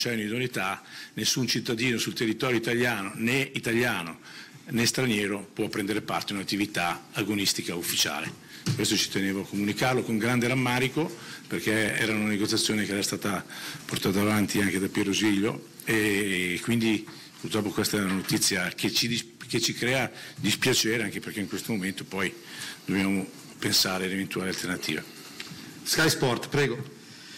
c'è un'idoneità, nessun cittadino sul territorio italiano né straniero può prendere parte a un'attività agonistica ufficiale. Questo ci tenevo a comunicarlo con grande rammarico, perché era una negoziazione che era stata portata avanti anche da Piero Siglio, e quindi purtroppo questa è una notizia che ci crea dispiacere, anche perché in questo momento poi dobbiamo pensare ad eventuali alternative. Sky Sport, prego.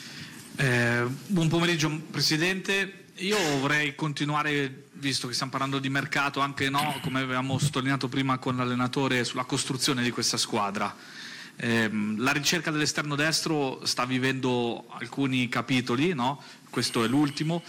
Buon pomeriggio Presidente, io vorrei continuare, visto che stiamo parlando di mercato, anche come avevamo sottolineato prima con l'allenatore, sulla costruzione di questa squadra. La ricerca dell'esterno destro sta vivendo alcuni capitoli, questo è l'ultimo,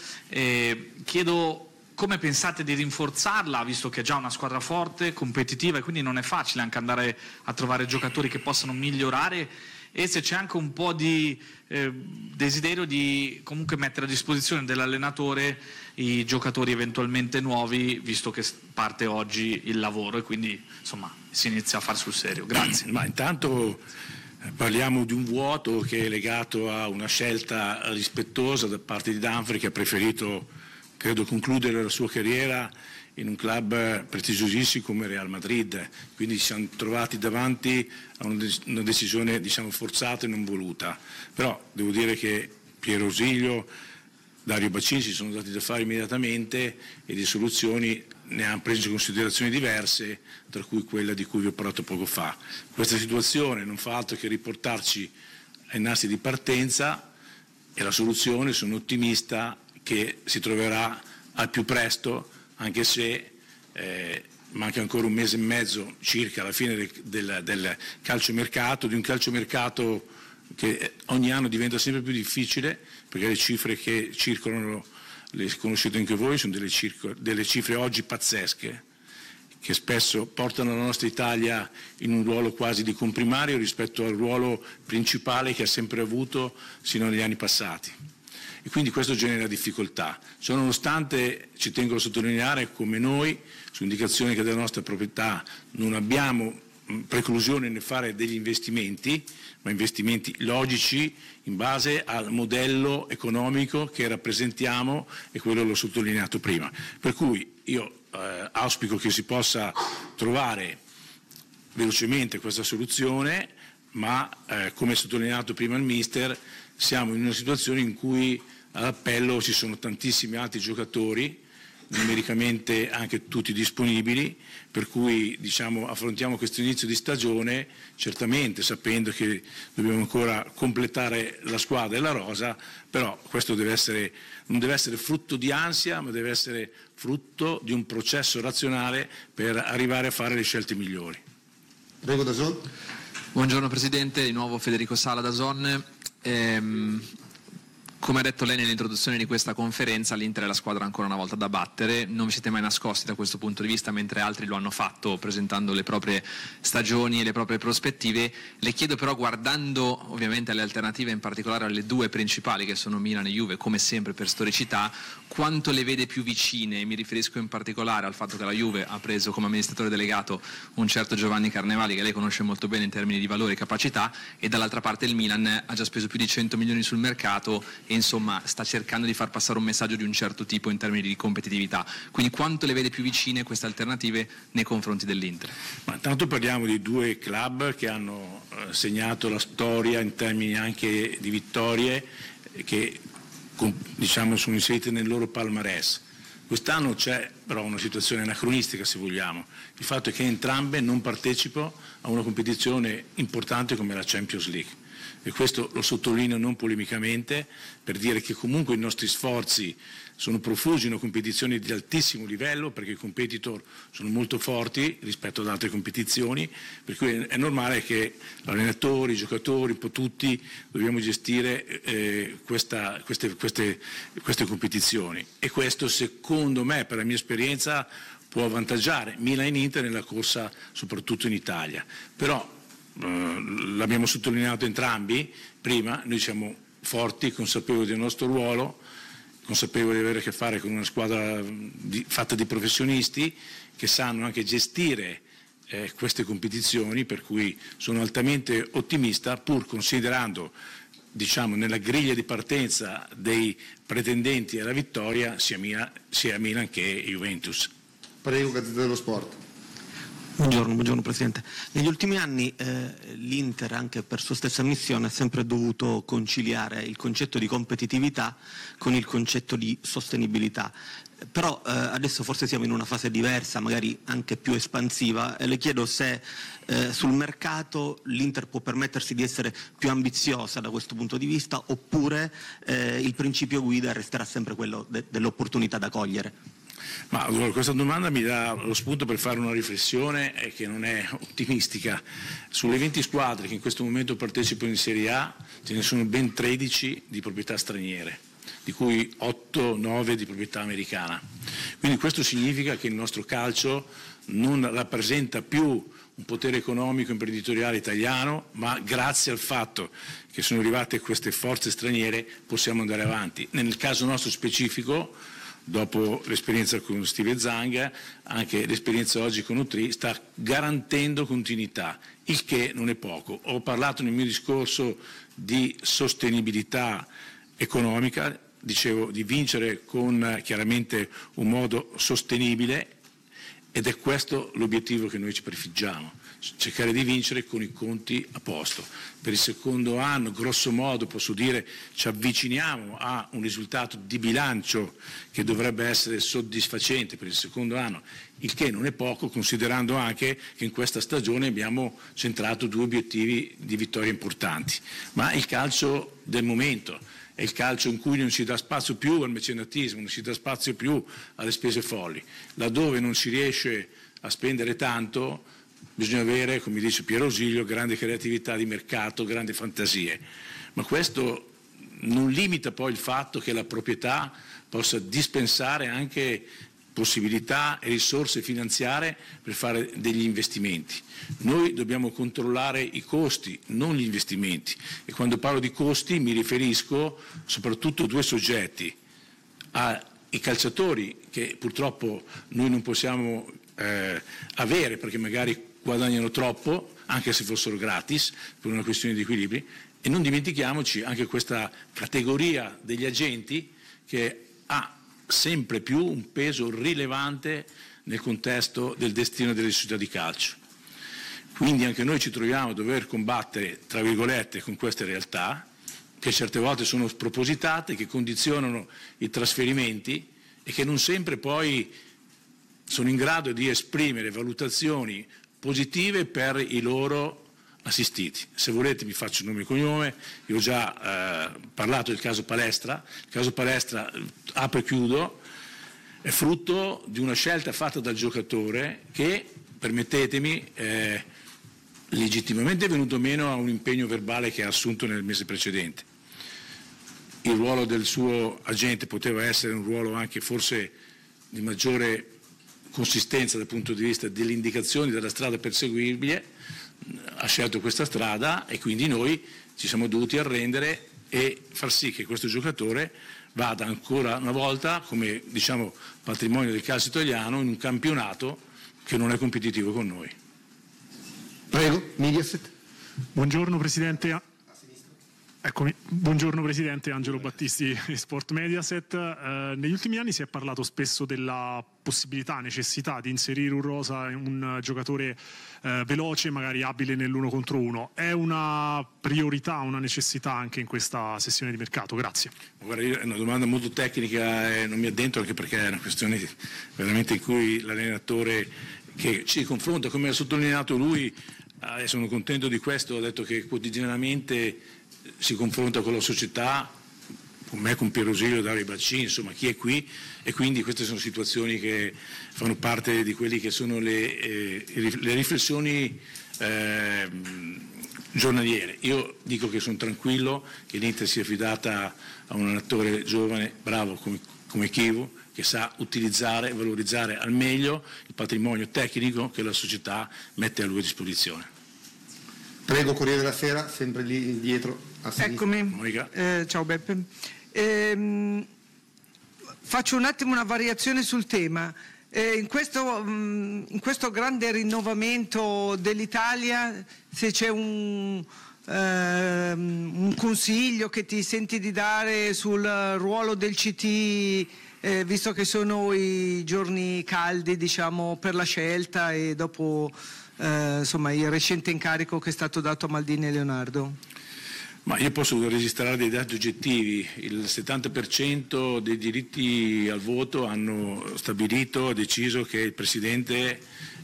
chiedo come pensate di rinforzarla, visto che è già una squadra forte, competitiva, e quindi non è facile anche andare a trovare giocatori che possano migliorare, e se c'è anche un po' di desiderio di comunque mettere a disposizione dell'allenatore i giocatori eventualmente nuovi, visto che parte oggi il lavoro e quindi insomma si inizia a far sul serio. Grazie. Ma intanto parliamo di un vuoto che è legato a una scelta rispettosa da parte di Dunphy, che ha preferito, credo, concludere la sua carriera in un club prestigiosissimo come Real Madrid, quindi ci siamo trovati davanti a una decisione, diciamo, forzata e non voluta. Però devo dire che Piero Siglio, Dario Bacini si sono dati da fare immediatamente, e di soluzioni ne hanno preso in considerazioni diverse, tra cui quella di cui vi ho parlato poco fa. Questa situazione non fa altro che riportarci ai nastri di partenza, e la soluzione, sono ottimista, che si troverà al più presto, anche se manca ancora un mese e mezzo circa alla fine del calciomercato, di un calciomercato che ogni anno diventa sempre più difficile, perché le cifre che circolano, le conoscete anche voi, sono delle cifre oggi pazzesche, che spesso portano la nostra Italia in un ruolo quasi di comprimario rispetto al ruolo principale che ha sempre avuto sino agli anni passati. E quindi questo genera difficoltà. Ciononostante, ci tengo a sottolineare come noi, su indicazione che della nostra proprietà, non abbiamo preclusione nel fare degli investimenti, ma investimenti logici in base al modello economico che rappresentiamo, e quello l'ho sottolineato prima. Per cui io auspico che si possa trovare velocemente questa soluzione, ma come sottolineato prima il Mister, siamo in una situazione in cui all'appello ci sono tantissimi altri giocatori, numericamente anche tutti disponibili, per cui affrontiamo questo inizio di stagione certamente sapendo che dobbiamo ancora completare la squadra e la rosa, però questo non deve essere frutto di ansia, ma deve essere frutto di un processo razionale per arrivare a fare le scelte migliori. Prego, DAZN. Buongiorno Presidente, di nuovo Federico Sala, DAZN. Come ha detto lei nell'introduzione di questa conferenza, l'Inter è la squadra ancora una volta da battere, non vi siete mai nascosti da questo punto di vista, mentre altri lo hanno fatto presentando le proprie stagioni e le proprie prospettive. Le chiedo però, guardando ovviamente alle alternative, in particolare alle due principali che sono Milan e Juve, come sempre per storicità, quanto le vede più vicine? Mi riferisco in particolare al fatto che la Juve ha preso come amministratore delegato un certo Giovanni Carnevali, che lei conosce molto bene in termini di valore e capacità, e dall'altra parte il Milan ha già speso più di 100 milioni sul mercato e insomma sta cercando di far passare un messaggio di un certo tipo in termini di competitività. Quindi quanto le vede più vicine queste alternative nei confronti dell'Inter? Ma tanto parliamo di due club che hanno segnato la storia in termini anche di vittorie, che sono inserite nel loro palmarès. Quest'anno c'è però una situazione anacronistica, se vogliamo. Il fatto è che entrambe non partecipano a una competizione importante come la Champions League. E questo lo sottolineo non polemicamente, per dire che comunque i nostri sforzi sono profusi in una competizione di altissimo livello, perché i competitor sono molto forti rispetto ad altre competizioni, per cui è normale che allenatori, giocatori, un po' tutti dobbiamo gestire queste competizioni, e questo, secondo me, per la mia esperienza, può avvantaggiare Milan e Inter nella corsa soprattutto in Italia. Però l'abbiamo sottolineato entrambi prima, noi siamo forti, consapevoli del nostro ruolo, consapevoli di avere a che fare con una squadra fatta di professionisti che sanno anche gestire queste competizioni, per cui sono altamente ottimista, pur considerando diciamo, nella griglia di partenza dei pretendenti alla vittoria sia Milan che Juventus. Prego, Gazzetta dello Sport. Buongiorno Presidente. Negli ultimi anni l'Inter, anche per sua stessa ammissione, ha sempre dovuto conciliare il concetto di competitività con il concetto di sostenibilità. Però adesso forse siamo in una fase diversa, magari anche più espansiva, e le chiedo se sul mercato l'Inter può permettersi di essere più ambiziosa da questo punto di vista, oppure il principio guida resterà sempre quello dell'opportunità da cogliere. Ma allora, questa domanda mi dà lo spunto per fare una riflessione che non è ottimistica. Sulle 20 squadre che in questo momento partecipano in Serie A ce ne sono ben 13 di proprietà straniere, di cui 8-9 di proprietà americana. Quindi questo significa che il nostro calcio non rappresenta più un potere economico imprenditoriale italiano, ma grazie al fatto che sono arrivate queste forze straniere possiamo andare avanti. Nel caso nostro specifico, dopo l'esperienza con Steve Zang, anche l'esperienza oggi con Utri sta garantendo continuità, il che non è poco. Ho parlato nel mio discorso di sostenibilità economica, dicevo di vincere con chiaramente un modo sostenibile, ed è questo l'obiettivo che noi ci prefiggiamo, cercare di vincere con i conti a posto. Per il secondo anno, grosso modo, posso dire, ci avviciniamo a un risultato di bilancio che dovrebbe essere soddisfacente per il secondo anno, il che non è poco, considerando anche che in questa stagione abbiamo centrato 2 obiettivi di vittoria importanti. Ma il calcio del momento è il calcio in cui non si dà spazio più al mecenatismo, non si dà spazio più alle spese folli. Laddove non si riesce a spendere tanto, bisogna avere, come dice Piero Ausilio, grande creatività di mercato, grandi fantasie. Ma questo non limita poi il fatto che la proprietà possa dispensare anche possibilità e risorse finanziarie per fare degli investimenti. Noi dobbiamo controllare i costi, non gli investimenti, e quando parlo di costi mi riferisco soprattutto a 2 soggetti: ai calciatori, che purtroppo noi non possiamo avere perché magari guadagnano troppo, anche se fossero gratis, per una questione di equilibri, e non dimentichiamoci anche questa categoria degli agenti che ha sempre più un peso rilevante nel contesto del destino delle società di calcio. Quindi anche noi ci troviamo a dover combattere, tra virgolette, con queste realtà che certe volte sono spropositate, che condizionano i trasferimenti e che non sempre poi sono in grado di esprimere valutazioni positive per i loro assistiti. Se volete mi faccio nome e cognome, io ho già parlato del caso Palestra. Il caso Palestra, apro e chiudo, è frutto di una scelta fatta dal giocatore che, permettetemi, legittimamente è venuto meno a un impegno verbale che ha assunto nel mese precedente. Il ruolo del suo agente poteva essere un ruolo anche forse di maggiore consistenza dal punto di vista delle indicazioni della strada perseguibile. Ha scelto questa strada e quindi noi ci siamo dovuti arrendere e far sì che questo giocatore vada ancora una volta come, diciamo, patrimonio del calcio italiano in un campionato che non è competitivo con noi. Prego, Mediaset. Buongiorno Presidente. Eccomi. Buongiorno Presidente, Angelo Battisti, Sport Mediaset. Negli ultimi anni si è parlato spesso della possibilità, necessità di inserire un rosa, un giocatore veloce, magari abile nell'1 contro 1. È una priorità, una necessità anche in questa sessione di mercato? Grazie. Guarda, è una domanda molto tecnica e non mi addentro, anche perché è una questione veramente in cui l'allenatore che ci confronta, come ha sottolineato lui, sono contento di questo, ha detto che quotidianamente si confronta con la società, con me, con Piero Ausilio, Dario Baccini, insomma chi è qui, e quindi queste sono situazioni che fanno parte di quelli che sono le riflessioni giornaliere. Io dico che sono tranquillo che l'Inter sia affidata a un allenatore giovane, bravo come Chivu, che sa utilizzare e valorizzare al meglio il patrimonio tecnico che la società mette a lui a disposizione. Prego, Corriere della Sera, sempre lì dietro a sinistra. Eccomi, ciao Beppe. Faccio un attimo una variazione sul tema. In questo grande rinnovamento dell'Italia, se c'è un un consiglio che ti senti di dare sul ruolo del CT, visto che sono i giorni caldi, diciamo, per la scelta e dopo insomma, il recente incarico che è stato dato a Maldini e Leonardo? Ma io posso registrare dei dati oggettivi. Il 70% dei diritti al voto hanno stabilito e deciso che il Presidente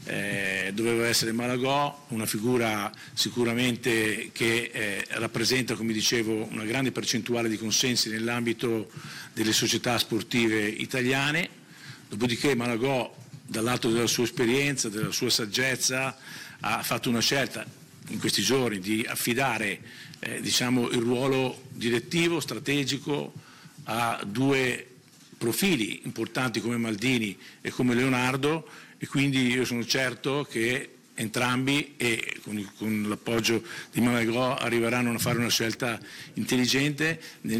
doveva essere Malagò, una figura sicuramente che rappresenta, come dicevo, una grande percentuale di consensi nell'ambito delle società sportive italiane. Dopodiché Malagò, dall'alto della sua esperienza, della sua saggezza, ha fatto una scelta in questi giorni di affidare diciamo, il ruolo direttivo, strategico a due profili importanti come Maldini e come Leonardo, e quindi io sono certo che entrambi, e con l'appoggio di Malagò, arriveranno a fare una scelta intelligente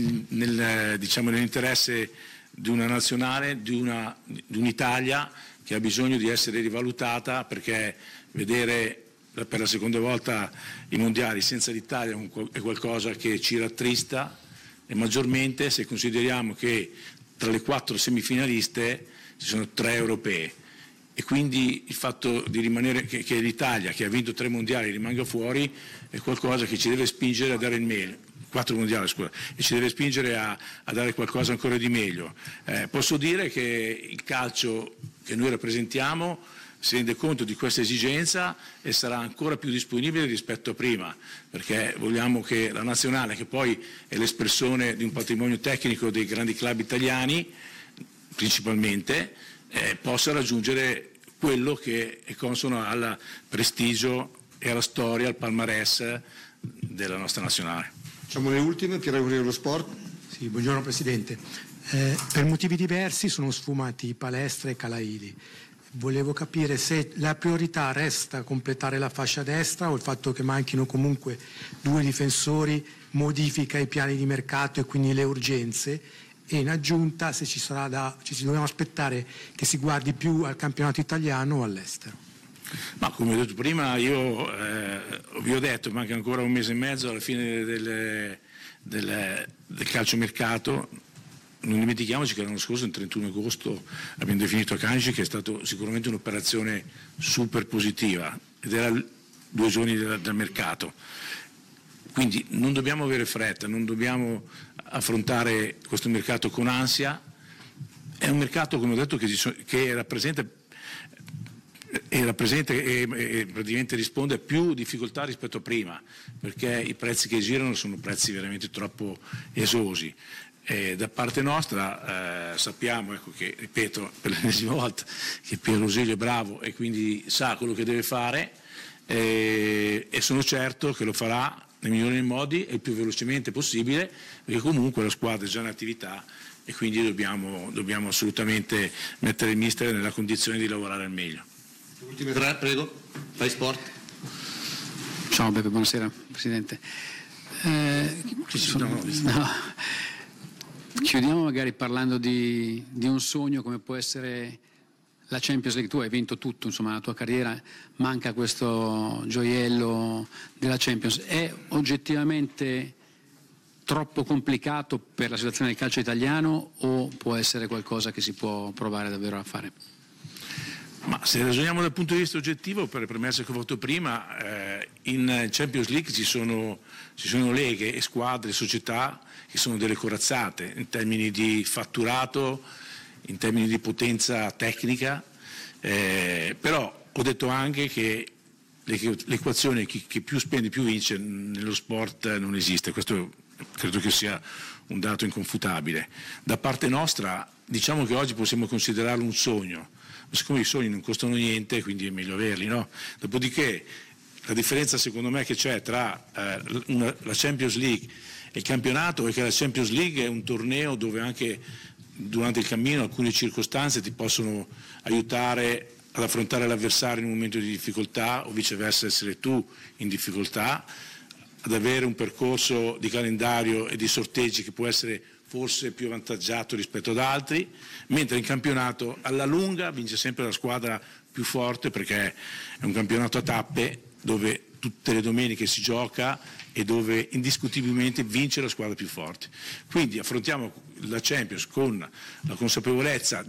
diciamo, nell'interesse di una nazionale, di un'Italia che ha bisogno di essere rivalutata, perché vedere per la seconda volta i mondiali senza l'Italia è qualcosa che ci rattrista, e maggiormente se consideriamo che tra le 4 semifinaliste ci sono 3 europee, e quindi il fatto di rimanere, che l'Italia, che ha vinto 3 mondiali, rimanga fuori, è qualcosa che ci deve spingere a dare il meglio. 4 mondiali, scusa, e ci deve spingere a dare qualcosa ancora di meglio. Posso dire che il calcio che noi rappresentiamo si rende conto di questa esigenza e sarà ancora più disponibile rispetto a prima, perché vogliamo che la nazionale, che poi è l'espressione di un patrimonio tecnico dei grandi club italiani principalmente, possa raggiungere quello che è consono al prestigio e alla storia, al palmarès della nostra nazionale. Facciamo le ultime, Piero Aurelio Sport. Sì, buongiorno Presidente. Per motivi diversi sono sfumati Palestra e Calaili. Volevo capire se la priorità resta completare la fascia destra o il fatto che manchino comunque 2 difensori modifica i piani di mercato e quindi le urgenze, e in aggiunta se ci dobbiamo aspettare che si guardi più al campionato italiano o all'estero. Ma come ho detto prima, io vi ho detto, manca ancora 1 mese e mezzo alla fine del calciomercato. Non dimentichiamoci che l'anno scorso, il 31 agosto, abbiamo definito Akanji, che è stato sicuramente un'operazione super positiva, ed era 2 giorni dal mercato. Quindi non dobbiamo avere fretta, non dobbiamo affrontare questo mercato con ansia. È un mercato, come ho detto, che rappresenta e praticamente risponde a più difficoltà rispetto a prima, perché i prezzi che girano sono prezzi veramente troppo esosi. Da parte nostra sappiamo, ecco, che, ripeto per l'ennesima volta, che Piero Ausilio è bravo e quindi sa quello che deve fare, e sono certo che lo farà nei migliori modi e il più velocemente possibile, perché comunque la squadra è già in attività e quindi dobbiamo assolutamente mettere il mister nella condizione di lavorare al meglio. Ultime 3, prego. Fai Sport. Ciao Beppe, buonasera Presidente. Chiudiamo magari parlando di un sogno come può essere la Champions League. Tu hai vinto tutto, insomma, nella tua carriera, manca questo gioiello della Champions. È oggettivamente troppo complicato per la situazione del calcio italiano o può essere qualcosa che si può provare davvero a fare? Ma se ragioniamo dal punto di vista oggettivo, per le premesse che ho fatto prima, in Champions League ci sono leghe e squadre, società che sono delle corazzate in termini di fatturato, in termini di potenza tecnica, però ho detto anche che l'equazione chi più spende più vince nello sport non esiste, questo credo che sia un dato inconfutabile. Da parte nostra diciamo che oggi possiamo considerarlo un sogno, ma siccome i sogni non costano niente, quindi è meglio averli, no? Dopodiché la differenza secondo me che c'è tra la Champions League e il campionato è che la Champions League è un torneo dove anche durante il cammino alcune circostanze ti possono aiutare ad affrontare l'avversario in un momento di difficoltà o viceversa essere tu in difficoltà, ad avere un percorso di calendario e di sorteggi che può essere forse più avvantaggiato rispetto ad altri, mentre in campionato alla lunga vince sempre la squadra più forte, perché è un campionato a tappe dove tutte le domeniche si gioca e dove indiscutibilmente vince la squadra più forte. Quindi affrontiamo la Champions con la consapevolezza